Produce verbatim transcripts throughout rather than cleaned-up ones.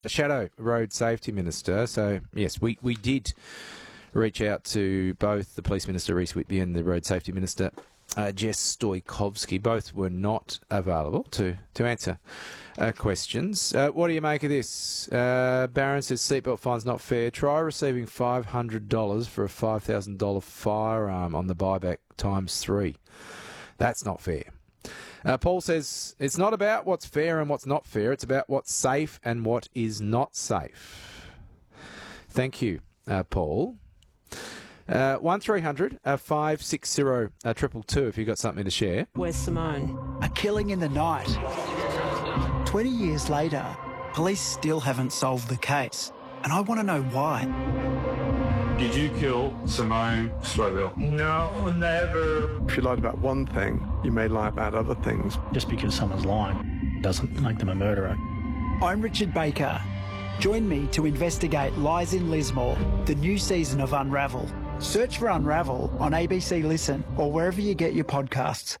Shadow Road Safety Minister. So, yes, we, we did reach out to both the Police Minister, Reece Whitby, and the Road Safety Minister, uh, Jess Stoikovsky. Both were not available to, to answer uh, questions. Uh, what do you make of this? Uh, Barron says seatbelt fine's not fair. Try receiving five hundred dollars for a five thousand dollars firearm on the buyback times three. That's not fair. Uh, Paul says it's not about what's fair and what's not fair. It's about what's safe and what is not safe. Thank you, uh, Paul. Uh, one three hundred five six zero triple two if you've got something to share. Where's Simone? A killing in the night. Twenty years later, police still haven't solved the case, and I want to know why. Did you kill Simone Slowell? No, never. If you lied about one thing, you may lie about other things. Just because someone's lying doesn't make them a murderer. I'm Richard Baker. Join me to investigate Lies in Lismore, the new season of Unravel. Search for Unravel on A B C Listen or wherever you get your podcasts.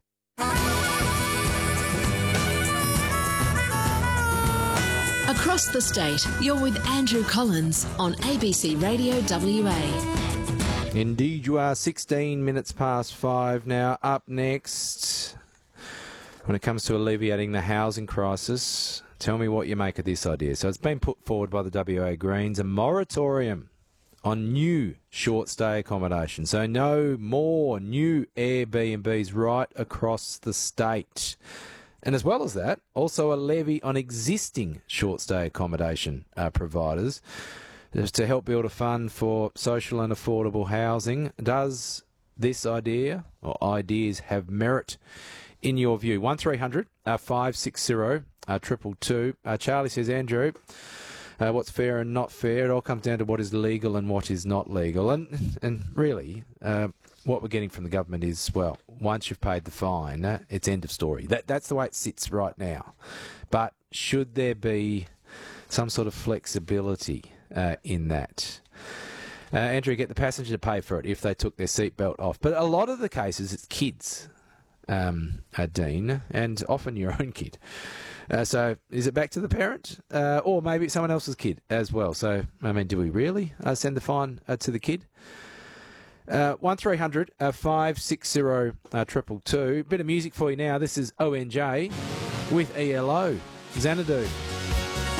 Across the state, you're with Andrew Collins on A B C Radio W A. Indeed you are. sixteen minutes past five now. Up next, when it comes to alleviating the housing crisis, tell me what you make of this idea. So it's been put forward by the W A Greens, a moratorium on new short-stay accommodation. So no more new Airbnbs right across the state. And as well as that, also a levy on existing short-stay accommodation uh, providers just to help build a fund for social and affordable housing. Does this idea or ideas have merit in your view? one three hundred five six zero triple two. Uh, Charlie says, Andrew, uh, what's fair and not fair? It all comes down to what is legal and what is not legal. And, and really, uh, what we're getting from the government is, well, once you've paid the fine, uh, it's end of story. That That's the way it sits right now. But should there be some sort of flexibility uh, in that? Uh, Andrew, get the passenger to pay for it if they took their seatbelt off. But a lot of the cases, it's kids, um, uh, Dean, and often your own kid. Uh, so is it back to the parent? Uh, or maybe it's someone else's kid as well. So, I mean, do we really uh, send the fine uh, to the kid? Uh, one three hundred five six zero triple two. Bit of music for you now. This is O N J with E L O. Xanadu.